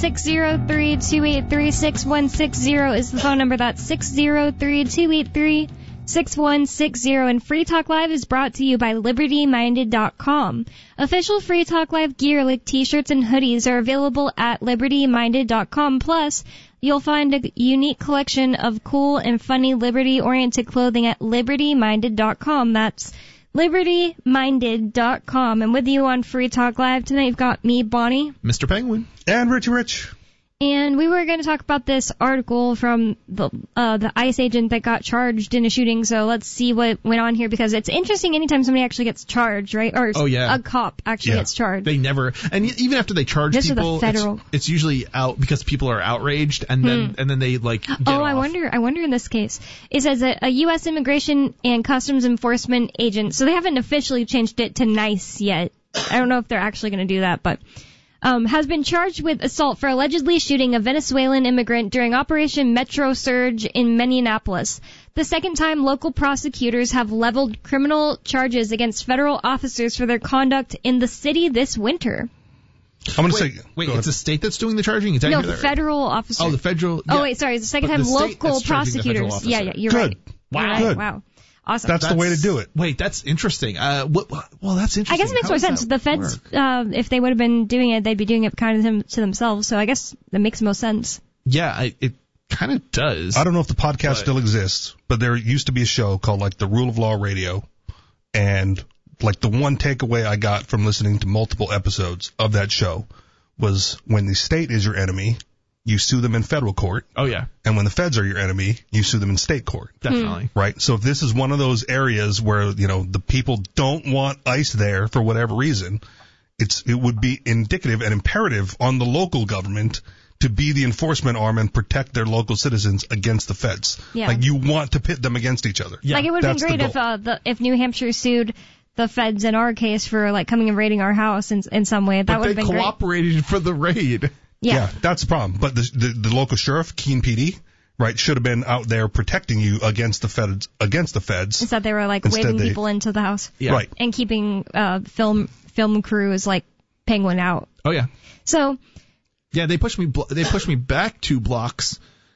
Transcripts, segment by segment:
603-283-6160 is the phone number. That's 603-283-6160. And Free Talk Live is brought to you by LibertyMinded.com. Official Free Talk Live gear like t-shirts and hoodies are available at LibertyMinded.com. Plus, you'll find a unique collection of cool and funny Liberty-oriented clothing at LibertyMinded.com. That's LibertyMinded.com. And with you on Free Talk Live tonight, you've got me, Bonnie, Mr. Penguin, and Richie Rich. And we were going to talk about this article from the ICE agent that got charged in a shooting. So let's see what went on here, because it's interesting anytime somebody actually gets charged, right? Or a cop actually gets charged. They never, and even after they charge people, it's usually out because people are outraged, and then they like get off. I wonder in this case. It says a U.S. Immigration and Customs Enforcement agent, so they haven't officially changed it to NICE yet. I don't know if they're actually going to do that, but has been charged with assault for allegedly shooting a Venezuelan immigrant during Operation Metro Surge in Minneapolis. The second time local prosecutors have leveled criminal charges against federal officers for their conduct in the city this winter. I'm going to say... Wait, it's a state that's doing the charging? Is that no, federal officers. Oh, the federal... Yeah. Oh, wait, sorry. It's the second time local prosecutors. Yeah, you're right. Wow. Right. Good. Wow. Awesome. That's the way to do it. Wait, that's interesting. Well, that's interesting. I guess it makes more sense. The feds, if they would have been doing it, they'd be doing it kind of to themselves. So I guess that makes most sense. Yeah, it kind of does. I don't know if the podcast still exists, but there used to be a show called like the Rule of Law Radio, and like the one takeaway I got from listening to multiple episodes of that show was when the state is your enemy, you sue them in federal court. Oh, yeah. And when the feds are your enemy, you sue them in state court. Definitely. Right? So if this is one of those areas where, the people don't want ICE there for whatever reason, it would be indicative and imperative on the local government to be the enforcement arm and protect their local citizens against the feds. Yeah. Like, you want to pit them against each other. Yeah. Like, it would have been great if New Hampshire sued the feds in our case for, like, coming and raiding our house in some way. That would have been great. But they cooperated for the raid. Yeah, that's the problem. But the local sheriff, Keene PD, right, should have been out there protecting you against the feds. Instead, they were like waving people into the house. Yeah. Right. And keeping film crews like Penguin out. Oh yeah. So. Yeah, they pushed me back 2 blocks.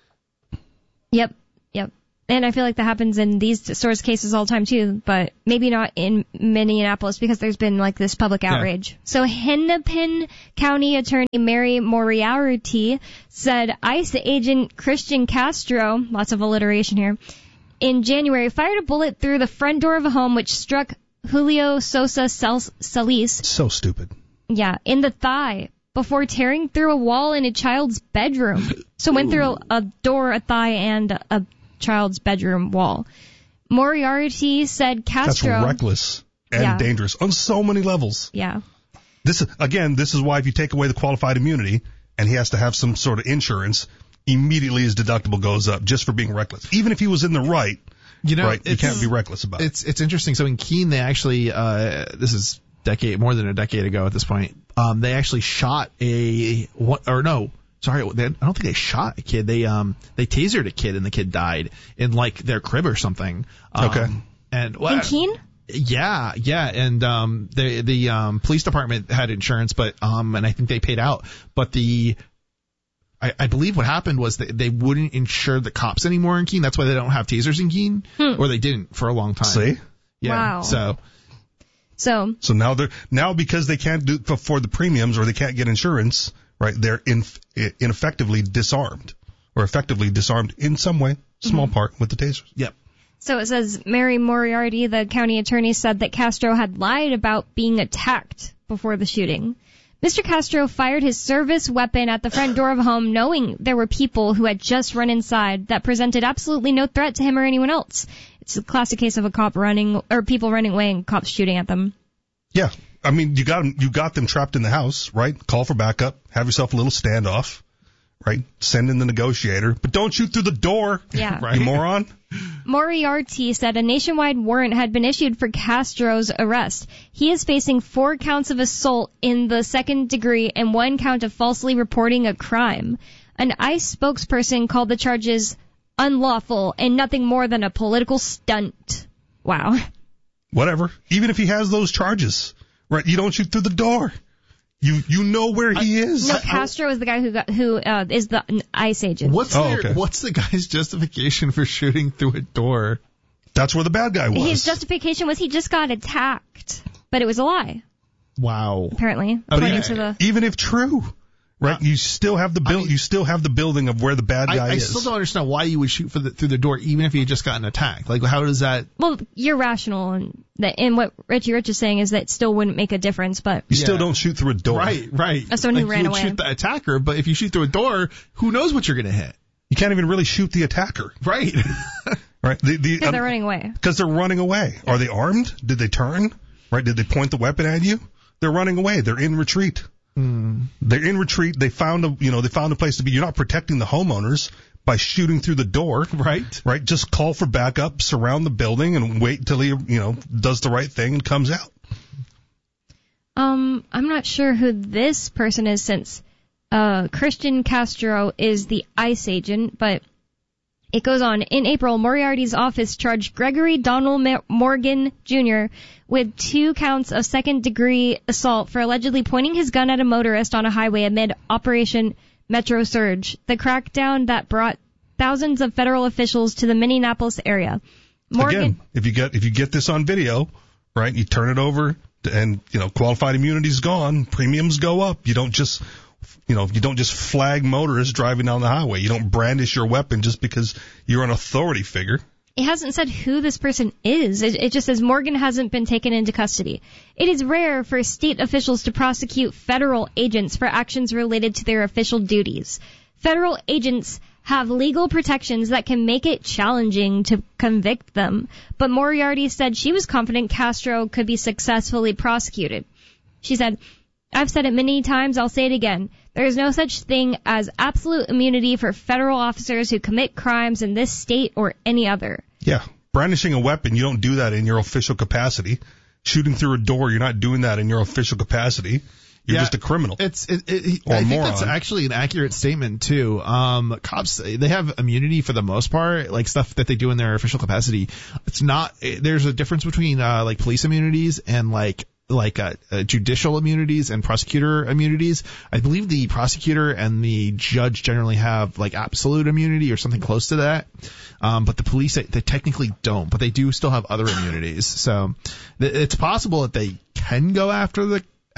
Yep. And I feel like that happens in these sorts of cases all the time, too, but maybe not in Minneapolis because there's been, like, this public outrage. Yeah. So Hennepin County Attorney Mary Moriarty said ICE agent Christian Castro, lots of alliteration here, in January fired a bullet through the front door of a home which struck Julio Sosa Solis. So stupid. Yeah, in the thigh, before tearing through a wall in a child's bedroom. So went through a door, a thigh, and a child's bedroom wall. Moriarty said Castro... That's reckless and dangerous on so many levels. Yeah. This is why if you take away the qualified immunity and he has to have some sort of insurance, immediately his deductible goes up just for being reckless. Even if he was in the right, you can't be reckless about it. It's interesting. So in Keene, they actually, this is more than a decade ago at this point, they actually shot I don't think they shot a kid. They tasered a kid and the kid died in like their crib or something. Okay. In Keene? Yeah. And the police department had insurance, but and I think they paid out. But I believe what happened was that they wouldn't insure the cops anymore in Keene. That's why they don't have tasers in Keene, or they didn't for a long time. See? Yeah. Wow. So now because they can't afford the premiums or they can't get insurance, right? They're ineffectively disarmed, or effectively disarmed in some way, small part, with the tasers. Yep. So it says Mary Moriarty, the county attorney, said that Castro had lied about being attacked before the shooting. Mr. Castro fired his service weapon at the front door of a home knowing there were people who had just run inside that presented absolutely no threat to him or anyone else. It's a classic case of a cop people running away and cops shooting at them. Yeah. I mean, you got them trapped in the house, right? Call for backup. Have yourself a little standoff, right? Send in the negotiator, but don't shoot through the door. Yeah. Right. You moron. Moriarty said a nationwide warrant had been issued for Castro's arrest. He is facing 4 counts of assault in the second degree and 1 count of falsely reporting a crime. An ICE spokesperson called the charges unlawful and nothing more than a political stunt. Wow. Whatever. Even if he has those charges, right? You don't shoot through the door. You know where he is? No, Castro is the guy who is the ICE agent. What's the guy's justification for shooting through a door? That's where the bad guy was. His justification was he just got attacked, but it was a lie. Wow. Apparently, according to the. Even if true, right? You still have the you still have the building of where the bad guy is. I still don't understand why you would shoot through the door, even if you had just gotten attacked. Like, how does that? Well, you're rational, and what Richie Rich is saying is that it still wouldn't make a difference, but you still don't shoot through a door. Right. As someone who ran away. You shoot the attacker, but if you shoot through a door, who knows what you're gonna hit? You can't even really shoot the attacker. Right. Right. Because they're running away. Because they're running away. Are they armed? Did they turn? Right. Did they point the weapon at you? They're running away. They're in retreat. They're in retreat. They found a place to be. You're not protecting the homeowners by shooting through the door. Right. Right. Just call for backup, surround the building, and wait until he, does the right thing and comes out. I'm not sure who this person is, since Christian Castro is the ICE agent, but it goes on. In April, Moriarty's office charged Gregory Donald Morgan Jr. with 2 counts of second-degree assault for allegedly pointing his gun at a motorist on a highway amid Operation Metro Surge, the crackdown that brought thousands of federal officials to the Minneapolis area. Again, if you get this on video, right, you turn it over, and qualified immunity's gone, premiums go up. You don't just flag motorists driving down the highway. You don't brandish your weapon just because you're an authority figure. It hasn't said who this person is. It just says Morgan hasn't been taken into custody. It is rare for state officials to prosecute federal agents for actions related to their official duties. Federal agents have legal protections that can make it challenging to convict them, but Moriarty said she was confident Castro could be successfully prosecuted. She said, "I've said it many times, I'll say it again. There is no such thing as absolute immunity for federal officers who commit crimes in this state or any other." Yeah. Brandishing a weapon, you don't do that in your official capacity. Shooting through a door, you're not doing that in your official capacity. You're just a criminal. I think that's actually an accurate statement too. Cops, they have immunity for the most part, like stuff that they do in their official capacity. It's not, there's a difference between, like police immunities and like judicial immunities and prosecutor immunities. I believe the prosecutor and the judge generally have like absolute immunity or something close to that. But the police, they technically don't, but they do still have other immunities. So it's possible that they can go after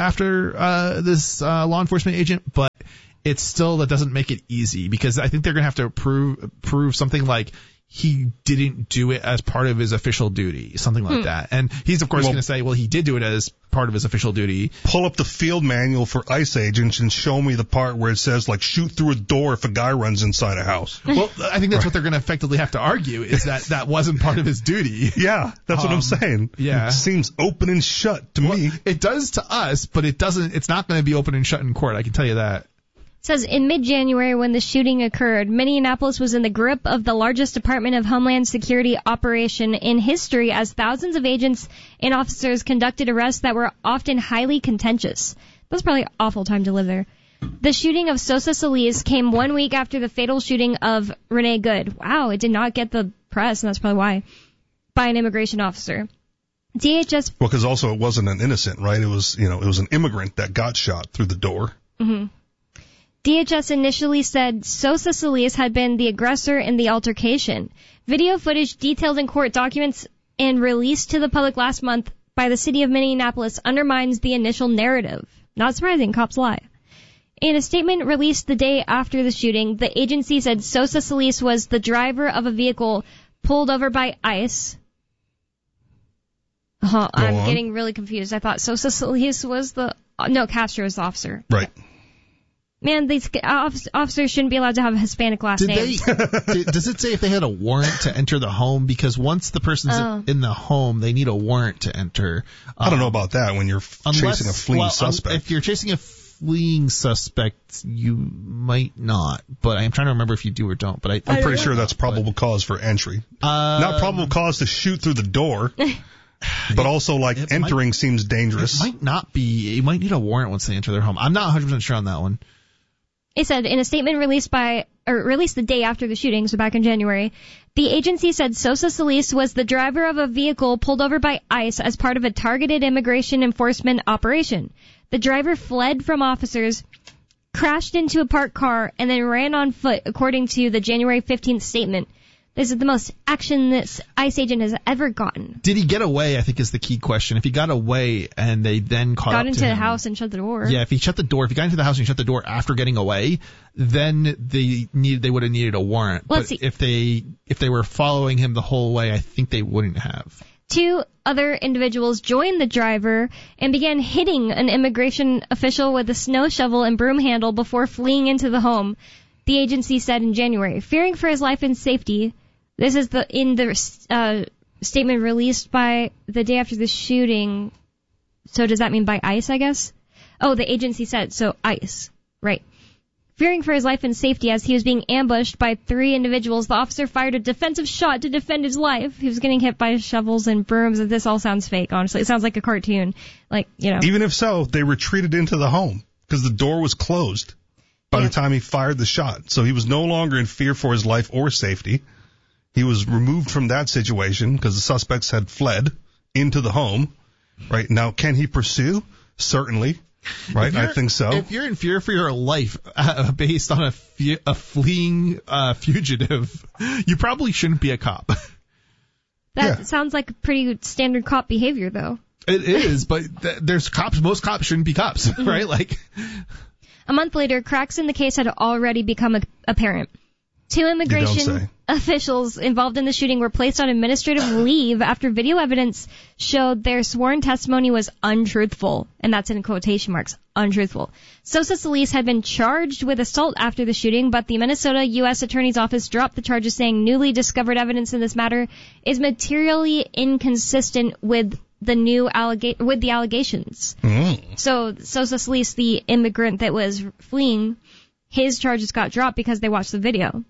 this law enforcement agent, but it's still, that doesn't make it easy, because I think they're going to have to prove something like he didn't do it as part of his official duty, something like that. And he's, of course, going to say, well, he did do it as part of his official duty. Pull up the field manual for ICE agents and show me the part where it says, like, shoot through a door if a guy runs inside a house. Well, I think that's what they're going to effectively have to argue, is that wasn't part of his duty. Yeah, that's what I'm saying. Yeah. It seems open and shut to me. It does to us, but it's not going to be open and shut in court, I can tell you that. It says in mid-January, when the shooting occurred, Minneapolis was in the grip of the largest Department of Homeland Security operation in history, as thousands of agents and officers conducted arrests that were often highly contentious. That's probably an awful time to live there. The shooting of Sosa Solis came 1 week after the fatal shooting of Renee Good. Wow, it did not get the press, and that's probably why, by an immigration officer. DHS... Well, because also it wasn't an innocent, right? It was an immigrant that got shot through the door. Mm-hmm. DHS initially said Sosa Solis had been the aggressor in the altercation. Video footage detailed in court documents and released to the public last month by the city of Minneapolis undermines the initial narrative. Not surprising, cops lie. In a statement released the day after the shooting, the agency said Sosa Solis was the driver of a vehicle pulled over by ICE. I'm getting really confused. I thought Sosa Solis was Castro's the officer. Right. Man, these officers shouldn't be allowed to have Hispanic last names. Does it say if they had a warrant to enter the home? Because once the person's in the home, they need a warrant to enter. I don't know about that when you're chasing a fleeing suspect. If you're chasing a fleeing suspect, you might not. But I'm trying to remember if you do or don't. But I'm pretty sure that's probable cause for entry. Not probable cause to shoot through the door. But also, entering seems dangerous. It might not be. You might need a warrant once they enter their home. I'm not 100% sure on that one. It said in a statement released the day after the shooting, so back in January, The agency said Sosa Solis was the driver of a vehicle pulled over by ICE as part of a targeted immigration enforcement operation. The driver fled from officers, crashed into a parked car, and then ran on foot, according to the January 15th statement. This is the most action this ICE agent has ever gotten. Did he get away, I think is the key question. If he got away and they then caught up to him. Got into the house and shut the door. Yeah, if he got into the house and shut the door after getting away, then they would have needed a warrant. Let's but see. if they were following him the whole way, I think they wouldn't have. 2 other individuals joined the driver and began hitting an immigration official with a snow shovel and broom handle before fleeing into the home, the agency said in January. Fearing for his life and safety, this is in the statement released by the day after the shooting. So does that mean by ICE, I guess? Oh, the agency said, so ICE. Right. Fearing for his life and safety as he was being ambushed by 3 individuals, the officer fired a defensive shot to defend his life. He was getting hit by shovels and brooms. This all sounds fake, honestly. It sounds like a cartoon. Even if so, they retreated into the home because the door was closed by the time he fired the shot. So he was no longer in fear for his life or safety. He was removed from that situation because the suspects had fled into the home. Right now, can he pursue? Certainly. Right, I think so. If you're in fear for your life based on a fleeing fugitive, you probably shouldn't be a cop. That sounds like pretty standard cop behavior, though. It is, but there's cops. Most cops shouldn't be cops, right? A month later, cracks in the case had already become apparent. 2 immigration officials involved in the shooting were placed on administrative leave after video evidence showed their sworn testimony was untruthful, and that's in quotation marks, untruthful. Sosa Solis had been charged with assault after the shooting, but the Minnesota U.S. Attorney's Office dropped the charges, saying newly discovered evidence in this matter is materially inconsistent with the allegations. So Sosa Solis, the immigrant that was fleeing, his charges got dropped because they watched the video.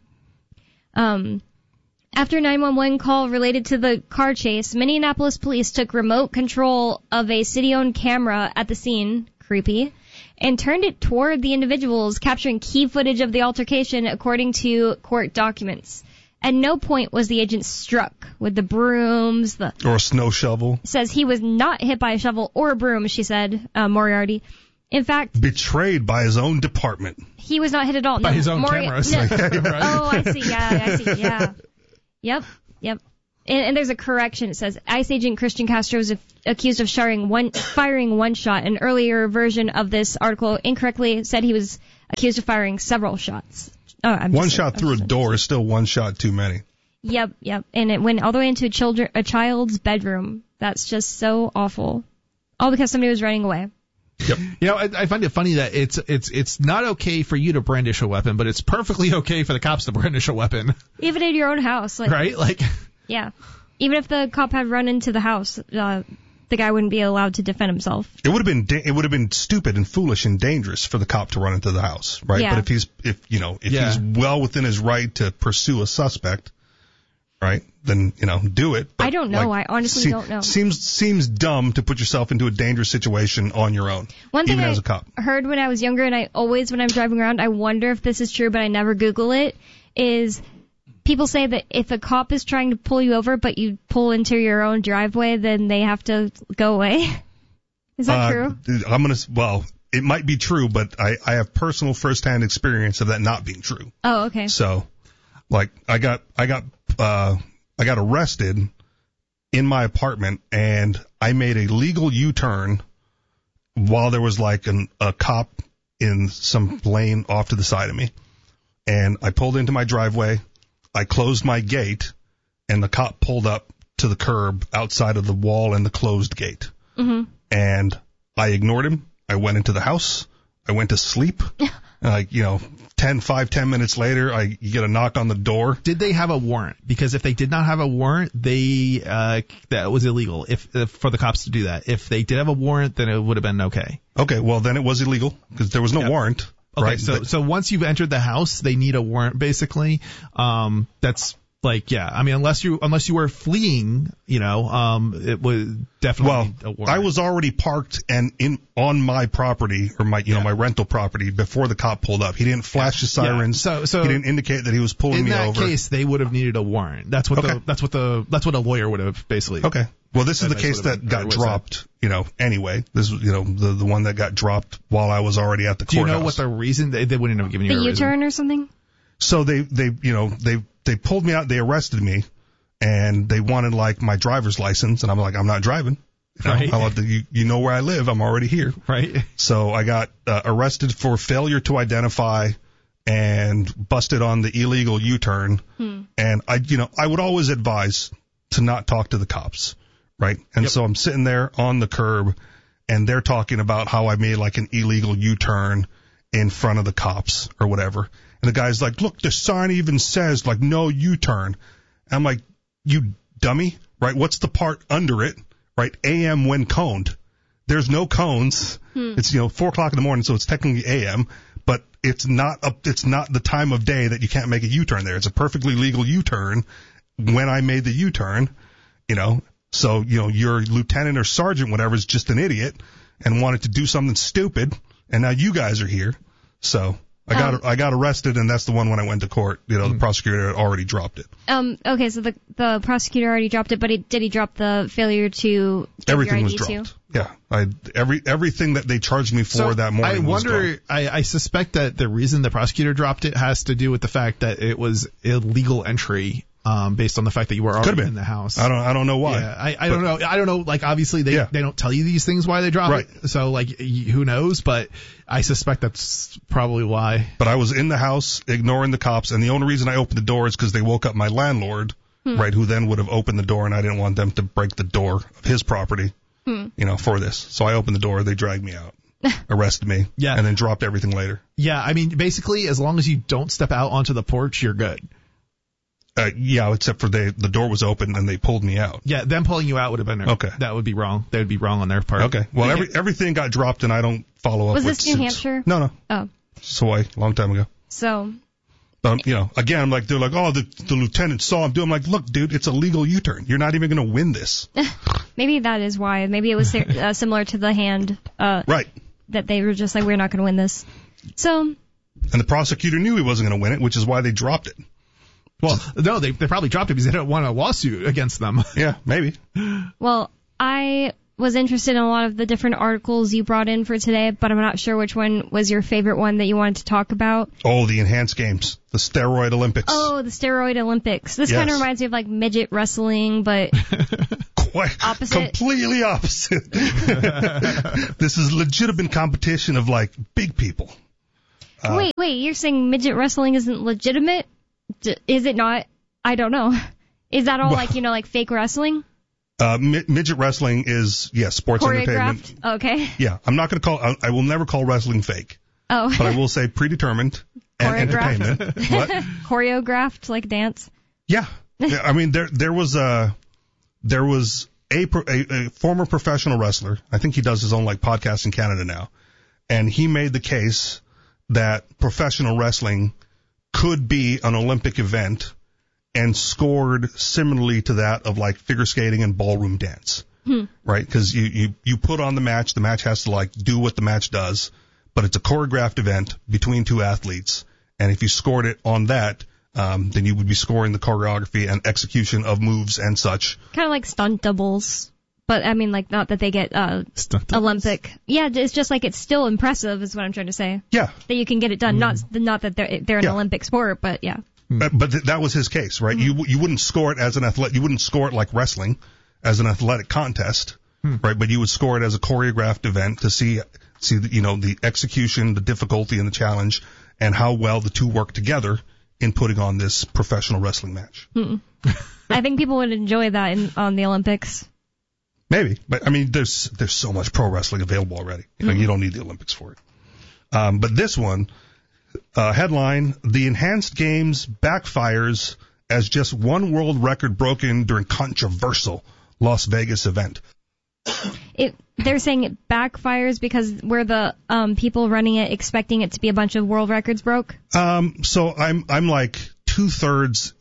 After a 911 call related to the car chase, Minneapolis police took remote control of a city-owned camera at the scene, creepy, and turned it toward the individuals, capturing key footage of the altercation, according to court documents. At no point was the agent struck with the brooms, or a snow shovel. Says he was not hit by a shovel or a broom, she said, Moriarty. In fact, betrayed by his own department. He was not hit at all. By his own cameras. No. Right? Oh, I see. Yeah, I see. Yeah. Yep. And there's a correction. It says ICE agent Christian Castro was accused of firing one shot. An earlier version of this article incorrectly said he was accused of firing several shots. One shot through a door is still one shot too many. Yep. And it went all the way into a child's bedroom. That's just so awful. All because somebody was running away. Yep. I find it funny that it's not okay for you to brandish a weapon, but it's perfectly okay for the cops to brandish a weapon. Even in your own house. Right? Yeah. Even if the cop had run into the house, the guy wouldn't be allowed to defend himself. It would have been stupid and foolish and dangerous for the cop to run into the house, right? Yeah. But if he's well within his right to pursue a suspect, right, then, do it. But I don't know. I honestly don't know. Seems dumb to put yourself into a dangerous situation on your own. One thing even as a cop. I heard when I was younger, and I always, when I'm driving around, I wonder if this is true, but I never Google it, is people say that if a cop is trying to pull you over, but you pull into your own driveway, then they have to go away. Is that true? It might be true, but I have personal firsthand experience of that not being true. Oh, okay. So, I got arrested in my apartment, and I made a legal U-turn while there was a cop in some lane off to the side of me. And I pulled into my driveway, I closed my gate, and the cop pulled up to the curb outside of the wall and the closed gate. Mm-hmm. And I ignored him. I went into the house. I went to sleep. 10 minutes later, you get a knock on the door. Did they have a warrant? Because if they did not have a warrant, that was illegal if for the cops to do that. If they did have a warrant, then it would have been okay. Okay, well, then it was illegal because there was no warrant. Okay, right? so once you've entered the house, they need a warrant, basically. That's Like, yeah, I mean, unless you were fleeing, it was definitely a warrant. I was already parked and on my property or my rental property before the cop pulled up. He didn't flash the sirens. So he didn't indicate that he was pulling me over. In that case, they would have needed a warrant. That's what a lawyer would have basically. Okay. Well, this is the case that got dropped, anyway. This was, the one that got dropped while I was already at the courthouse. Do you know what the reason? They wouldn't have given you a reason. The U-turn or something? So they pulled me out, they arrested me, and they wanted like my driver's license, and I'm like, I'm not driving. Right. You know where I live, I'm already here. Right. So I got arrested for failure to identify and busted on the illegal U-turn. And I would always advise to not talk to the cops, right? And so I'm sitting there on the curb, and they're talking about how I made like an illegal U-turn in front of the cops or whatever. And the guy's like, look, the sign even says, like, no U-turn. I'm like, you dummy, right? What's the part under it, right? AM when coned. There's no cones. It's, 4 o'clock in the morning, so it's technically AM, but it's not the time of day that you can't make a U-turn there. It's a perfectly legal U-turn when I made the U-turn, So, your lieutenant or sergeant, whatever, is just an idiot and wanted to do something stupid, and now you guys are here. So I got arrested, and that's the one when I went to court. The prosecutor had already dropped it. Okay, so the prosecutor already dropped it, but did he drop the failure to give Everything your ID was dropped. too? Yeah, everything that they charged me for that morning was dropped. I suspect that the reason the prosecutor dropped it has to do with the fact that it was illegal entry. Based on the fact that you were already in the house. I don't know why. Yeah, I don't know. I don't know. Like, obviously they don't tell you these things why they drop it. So, like, who knows? But I suspect that's probably why. But I was in the house ignoring the cops, and the only reason I opened the door is because they woke up my landlord, right, who then would have opened the door, and I didn't want them to break the door of his property, for this. So I opened the door. They dragged me out. Arrested me. Yeah. And then dropped everything later. Yeah. I mean, basically, as long as you don't step out onto the porch, you're good. Except for the door was open and they pulled me out. Yeah, them pulling you out would have been okay. That would be wrong. They would be wrong on their part. Okay. Well, everything got dropped and I don't follow up. Was with this New Hampshire? No. Oh. Soy, long time ago. So. But again, I'm like, they're like, oh, the lieutenant saw him do. I'm like, look, dude, it's a legal U-turn. You're not even going to win this. Maybe that is why. Maybe it was similar to the hand. Right. That they were just like, we're not going to win this. So. And the prosecutor knew he wasn't going to win it, which is why they dropped it. Well, no, they probably dropped it because they didn't want a lawsuit against them. Yeah, maybe. Well, I was interested in a lot of the different articles you brought in for today, but I'm not sure which one was your favorite one that you wanted to talk about. Oh, the enhanced games. The steroid Olympics. Oh, the steroid Olympics. This kind of reminds me of like midget wrestling, but quite opposite. Completely opposite. This is legitimate competition of like big people. Wait, you're saying midget wrestling isn't legitimate? Is it not? I don't know. Is that all like fake wrestling? Midget wrestling is, sports entertainment. Okay. Yeah, I'm not going to I will never call wrestling fake. Oh. But I will say predetermined and entertainment. What? Choreographed, like dance? Yeah. I mean, there was a former professional wrestler. I think he does his own like podcast in Canada now. And he made the case that professional wrestling could be an Olympic event and scored similarly to that of like figure skating and ballroom dance, right? Because you put on the match has to like do what the match does, but it's a choreographed event between two athletes, and if you scored it on that, then you would be scoring the choreography and execution of moves and such. Kind of like stunt doubles. But, I mean, like, not that they get Olympic. Yeah, it's just like it's still impressive is what I'm trying to say. Yeah. That you can get it done. Not that they're an Olympic sport, but yeah. But that was his case, right? You wouldn't score it as an athlete. You wouldn't score it like wrestling as an athletic contest, right? But you would score it as a choreographed event to see the execution, the difficulty, and the challenge, and how well the two work together in putting on this professional wrestling match. I think people would enjoy that on the Olympics. Maybe, but I mean, there's so much pro wrestling available already. You don't need the Olympics for it. But this one, headline: The enhanced games backfires as just one world record broken during controversial Las Vegas event. They're saying it backfires because we're the people running it expecting it to be a bunch of world records broke. So I'm like 2/3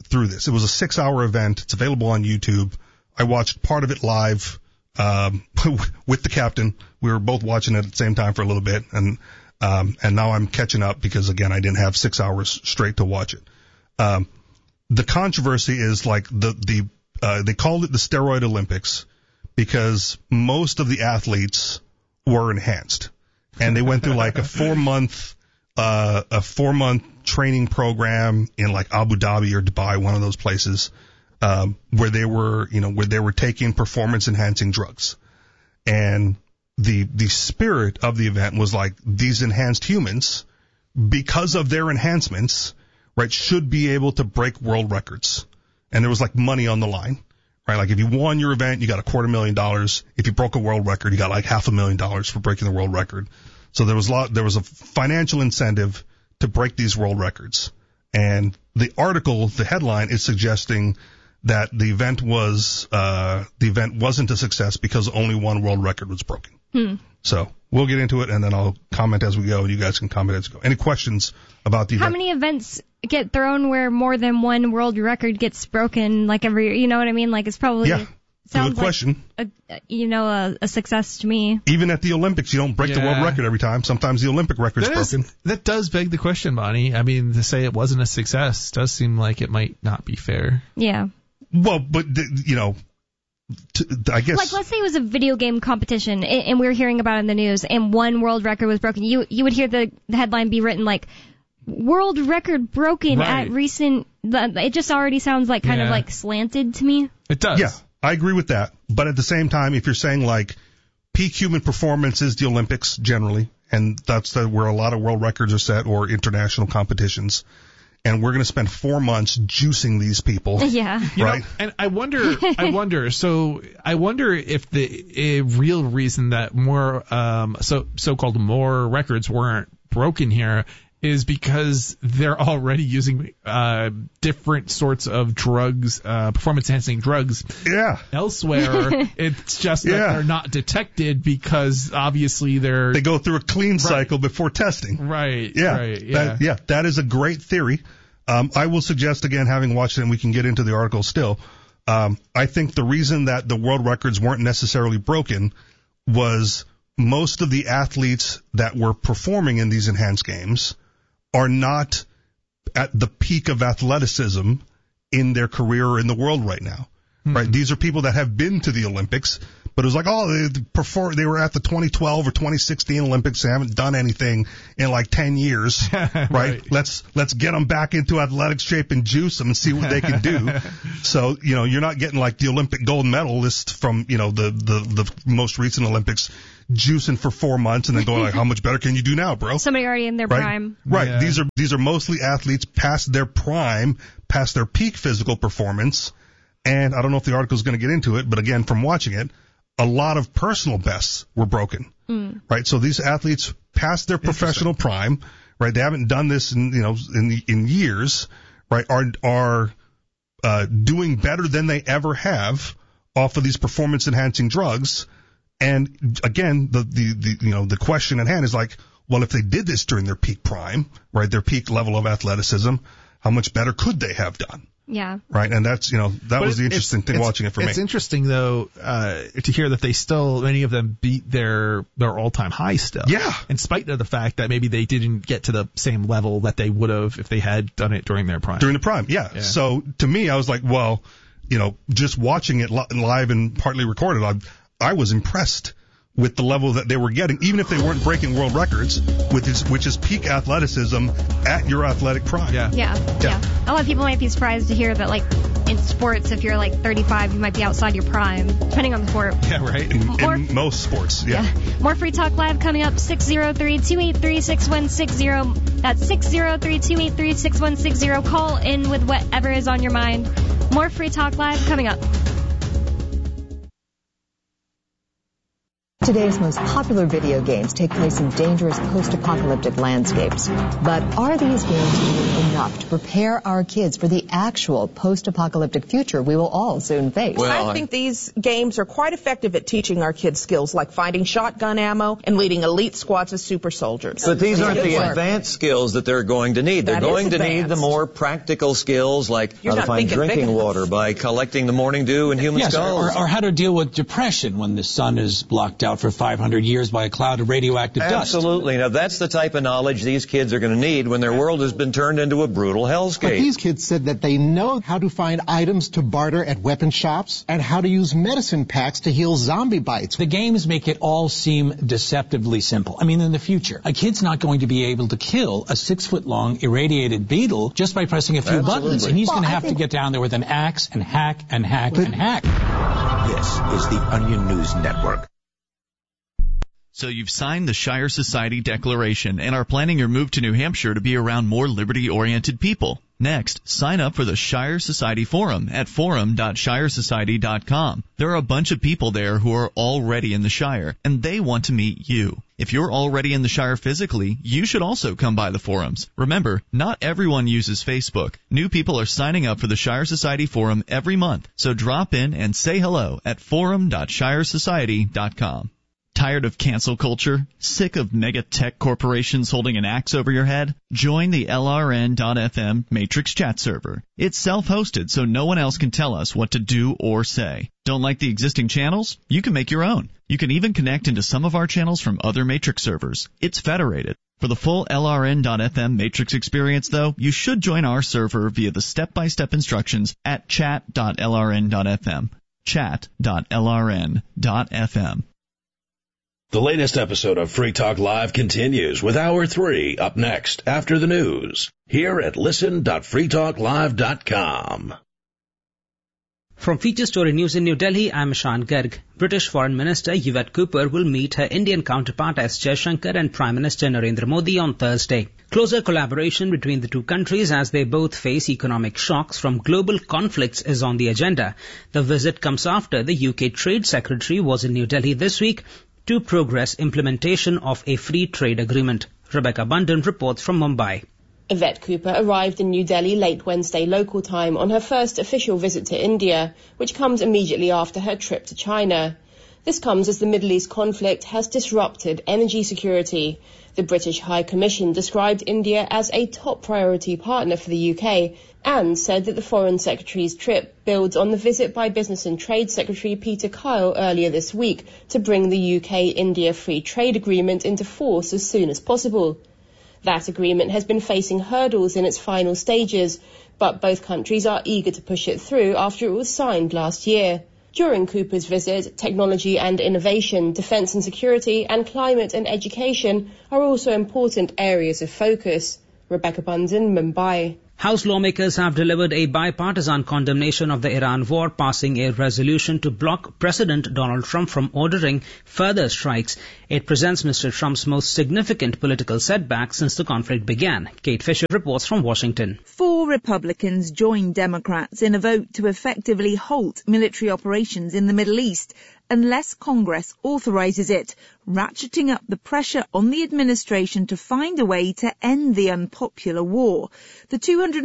through this. It was a 6-hour event. It's available on YouTube. I watched part of it live with the captain. We were both watching it at the same time for a little bit, and now I'm catching up because, again, I didn't have 6 hours straight to watch it. The controversy is like they called it the Steroid Olympics because most of the athletes were enhanced, and they went through like a 4-month training program in like Abu Dhabi or Dubai, one of those places, where they were taking performance enhancing drugs. And the spirit of the event was like these enhanced humans, because of their enhancements, right, should be able to break world records. And there was like money on the line, right? Like if you won your event, you got $250,000. If you broke a world record, you got like $500,000 for breaking the world record. So there was a financial incentive to break these world records. And the article, the headline, is suggesting that the event wasn't a success because only one world record was broken. So we'll get into it, and then I'll comment as we go, and you guys can comment as we go. Any questions about the event? How many events get thrown where more than one world record gets broken, like every year? You know what I mean? Like it's probably sounds good question. Like a success to me. Even at the Olympics, you don't break the world record every time. Sometimes the Olympic record's broken. That does beg the question, Bonnie. I mean, to say it wasn't a success does seem like it might not be fair. Yeah. Well, but I guess. Like, let's say it was a video game competition, and we were hearing about it in the news, and one world record was broken. You would hear the headline be written like, "World record broken at recent." It just already sounds like kind of like slanted to me. It does. Yeah, I agree with that. But at the same time, if you're saying like peak human performance is the Olympics generally, and that's where a lot of world records are set, or international competitions. And we're going to spend 4 months juicing these people. Yeah. Right? And I wonder if the real reason that more, so-called more records weren't broken here is because they're already using, different sorts of drugs, performance-enhancing drugs. Yeah. Elsewhere, it's just that they're not detected because obviously they go through a clean cycle before testing. Right. Yeah. Right. Yeah. That is a great theory. I will suggest, again, having watched it, and we can get into the article still, I think the reason that the world records weren't necessarily broken was most of the athletes that were performing in these enhanced games are not at the peak of athleticism in their career or in the world right now. Right? These are people that have been to the Olympics, but it was like, they were at the 2012 or 2016 Olympics. They haven't done anything in like 10 years, right? Let's get them back into athletic shape and juice them and see what they can do. So, you're not getting like the Olympic gold medalist from, the most recent Olympics juicing for 4 months and then going like, how much better can you do now, bro? Somebody already in their prime. Right. Yeah. These are mostly athletes past their prime, past their peak physical performance. And I don't know if the article is going to get into it, but again, from watching it, a lot of personal bests were broken, right? So these athletes past their professional prime, right? They haven't done this in years, right? Are doing better than they ever have off of these performance enhancing drugs. And again, the question at hand is like, well, if they did this during their peak prime, right? Their peak level of athleticism, how much better could they have done? Yeah. Right. And that's, that was the interesting thing watching it for me. It's interesting though, to hear that many of them beat their all-time high still. Yeah. In spite of the fact that maybe they didn't get to the same level that they would have if they had done it during their prime. During the prime. Yeah. So to me, I was like, well, just watching it live and partly recorded, I was impressed with the level that they were getting, even if they weren't breaking world records, which is peak athleticism at your athletic prime. Yeah. A lot of people might be surprised to hear that, like, in sports, if you're like 35, you might be outside your prime, depending on the sport. Yeah, right. In most sports, yeah. More Free Talk Live coming up, 603-283-6160. That's 603-283-6160. Call in with whatever is on your mind. More Free Talk Live coming up. Today's most popular video games take place in dangerous post-apocalyptic landscapes. But are these games really enough to prepare our kids for the actual post-apocalyptic future we will all soon face? Well, I think these games are quite effective at teaching our kids skills like finding shotgun ammo and leading elite squads of super soldiers. But these aren't the advanced skills that they're going to need. They're going to need the more practical skills like how to find drinking water by collecting the morning dew in human skulls. Or how to deal with depression when the sun is blocked out for 500 years by a cloud of radioactive dust. Absolutely. Now, that's the type of knowledge these kids are going to need when their world has been turned into a brutal hellscape. But these kids said that they know how to find items to barter at weapon shops and how to use medicine packs to heal zombie bites. The games make it all seem deceptively simple. I mean, in the future, a kid's not going to be able to kill a 6-foot-long irradiated beetle just by pressing a few buttons, and he's going to have to get down there with an axe and hack and hack and hack. This is the Onion News Network. So you've signed the Shire Society Declaration and are planning your move to New Hampshire to be around more liberty-oriented people. Next, sign up for the Shire Society Forum at forum.shiresociety.com. There are a bunch of people there who are already in the Shire, and they want to meet you. If you're already in the Shire physically, you should also come by the forums. Remember, not everyone uses Facebook. New people are signing up for the Shire Society Forum every month, so drop in and say hello at forum.shiresociety.com. Tired of cancel culture? Sick of mega tech corporations holding an axe over your head? Join the LRN.FM Matrix chat server. It's self-hosted, so no one else can tell us what to do or say. Don't like the existing channels? You can make your own. You can even connect into some of our channels from other Matrix servers. It's federated. For the full LRN.FM Matrix experience, though, you should join our server via the step-by-step instructions at chat.lrn.fm. Chat.lrn.fm. The latest episode of Free Talk Live continues with Hour 3 up next after the news here at listen.freetalklive.com. From Feature Story News in New Delhi, I'm Ishan Garg. British Foreign Minister Yvette Cooper will meet her Indian counterpart S. Jaishankar and Prime Minister Narendra Modi on Thursday. Closer collaboration between the two countries as they both face economic shocks from global conflicts is on the agenda. The visit comes after the UK Trade Secretary was in New Delhi this week to progress implementation of a free trade agreement. Rebecca Bundan reports from Mumbai. Yvette Cooper arrived in New Delhi late Wednesday local time on her first official visit to India, which comes immediately after her trip to China. This comes as the Middle East conflict has disrupted energy security. The British High Commission described India as a top priority partner for the UK and said that the Foreign Secretary's trip builds on the visit by Business and Trade Secretary Peter Kyle earlier this week to bring the UK-India Free Trade Agreement into force as soon as possible. That agreement has been facing hurdles in its final stages, but both countries are eager to push it through after it was signed last year. During Cooper's visit, technology and innovation, defence and security, and climate and education are also important areas of focus. Rebecca Bundan, Mumbai. House lawmakers have delivered a bipartisan condemnation of the Iran war, passing a resolution to block President Donald Trump from ordering further strikes. It presents Mr. Trump's most significant political setback since the conflict began. Kate Fisher reports from Washington. 4 Republicans joined Democrats in a vote to effectively halt military operations in the Middle East unless Congress authorizes it, ratcheting up the pressure on the administration to find a way to end the unpopular war. The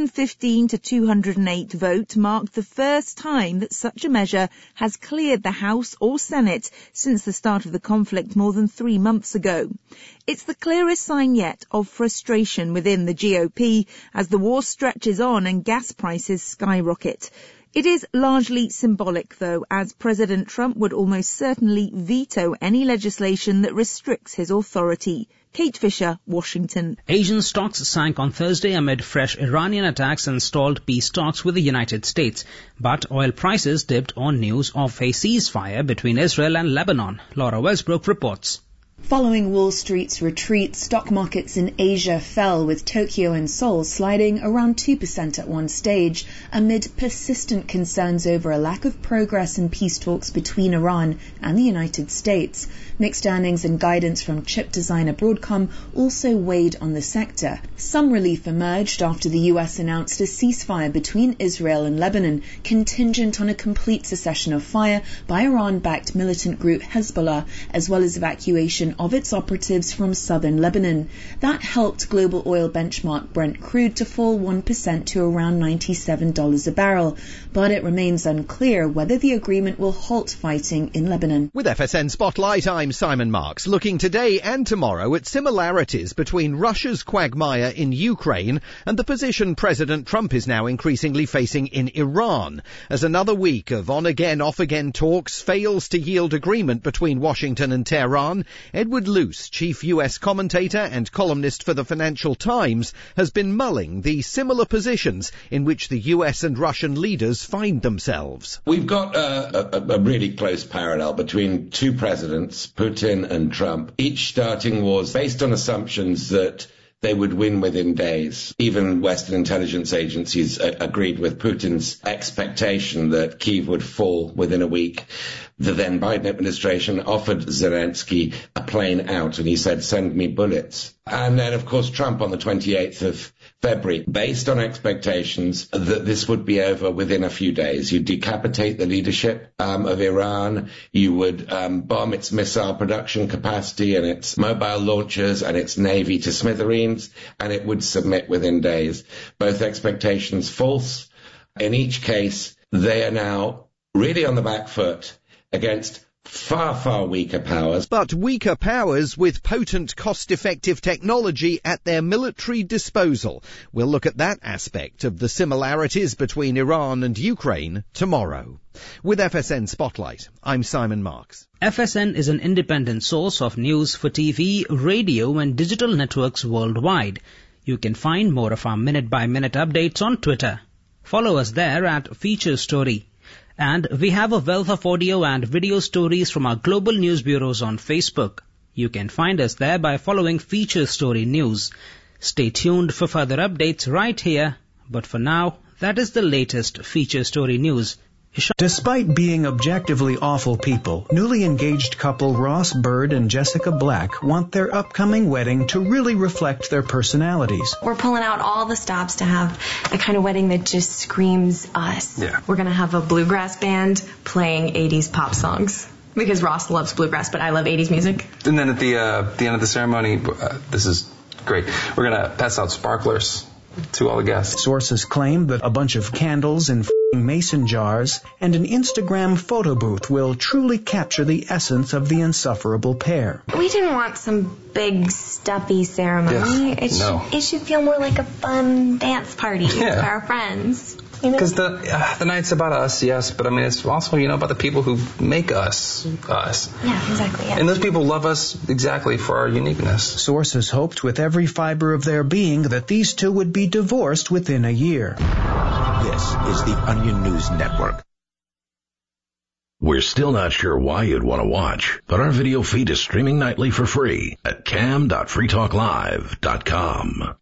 215 to 208 vote marked the first time that such a measure has cleared the House or Senate since the start of the conflict more than 3 months ago. It's the clearest sign yet of frustration within the GOP as the war stretches on and gas prices skyrocket. It is largely symbolic, though, as President Trump would almost certainly veto any legislation that restricts his authority. Kate Fisher, Washington. Asian stocks sank on Thursday amid fresh Iranian attacks and stalled peace talks with the United States. But oil prices dipped on news of a ceasefire between Israel and Lebanon. Laura Westbrook reports. Following Wall Street's retreat, stock markets in Asia fell, with Tokyo and Seoul sliding around 2% at one stage, amid persistent concerns over a lack of progress in peace talks between Iran and the United States. Mixed earnings and guidance from chip designer Broadcom also weighed on the sector. Some relief emerged after the US announced a ceasefire between Israel and Lebanon, contingent on a complete cessation of fire by Iran-backed militant group Hezbollah, as well as evacuation of its operatives from southern Lebanon. That helped global oil benchmark Brent crude to fall 1% to around $97 a barrel. But it remains unclear whether the agreement will halt fighting in Lebanon. With FSN Spotlight, I'm Simon Marks, looking today and tomorrow at similarities between Russia's quagmire in Ukraine and the position President Trump is now increasingly facing in Iran, as another week of on-again, off-again talks fails to yield agreement between Washington and Tehran. Edward Luce, chief U.S. commentator and columnist for the Financial Times, has been mulling the similar positions in which the U.S. and Russian leaders find themselves. We've got a really close parallel between two presidents, Putin and Trump, each starting wars based on assumptions that they would win within days. Even Western intelligence agencies agreed with Putin's expectation that Kyiv would fall within a week. The then Biden administration offered Zelensky a plane out, and he said, "Send me bullets." And then, of course, Trump on the 28th of February, based on expectations that this would be over within a few days. You'd decapitate the leadership of Iran. You would bomb its missile production capacity and its mobile launchers and its navy to smithereens, and it would submit within days. Both expectations false. In each case, they are now really on the back foot against far, far weaker powers. But weaker powers with potent, cost-effective technology at their military disposal. We'll look at that aspect of the similarities between Iran and Ukraine tomorrow. With FSN Spotlight, I'm Simon Marks. FSN is an independent source of news for TV, radio and digital networks worldwide. You can find more of our minute-by-minute updates on Twitter. Follow us there at Feature Story. And we have a wealth of audio and video stories from our global news bureaus on Facebook. You can find us there by following Feature Story News. Stay tuned for further updates right here. But for now, that is the latest Feature Story News. Despite being objectively awful people, newly engaged couple Ross Bird and Jessica Black want their upcoming wedding to really reflect their personalities. We're pulling out all the stops to have a kind of wedding that just screams us. Yeah. We're going to have a bluegrass band playing 80s pop songs. Because Ross loves bluegrass, but I love 80s music. And then at the end of the ceremony, this is great, we're going to pass out sparklers to all the guests. Sources claim that a bunch of candles in mason jars and an Instagram photo booth will truly capture the essence of the insufferable pair. We didn't want some big stuffy ceremony. Yeah. It should feel more like a fun dance party for our friends. Because the night's about us, yes, but I mean it's also about the people who make us us. Yeah, exactly. Yeah. And those people love us exactly for our uniqueness. Sources hoped with every fiber of their being that these two would be divorced within a year. This is the Onion News Network. We're still not sure why you'd want to watch, but our video feed is streaming nightly for free at cam.freetalklive.com.